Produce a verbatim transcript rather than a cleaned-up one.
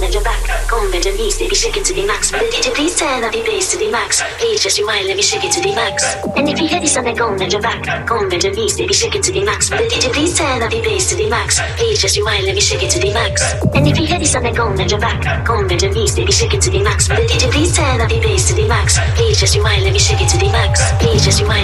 and your back. Come bend your knees, baby, shake it to the max. The D J please turn up the bass to the max. Please just rewind, let me shake it to the max. And if you hear this on the come bend your back. Come bend your knees, baby, shake it to the max. The D J please turn up the bass to the max. Please just rewind, let me shake it to the max. And if you hear this on the come bend your back. Come bend your knees, baby, shake it to the max. The D J please turn up the bass to the max. Please just rewind, let me shake it to the max. Please just rewind.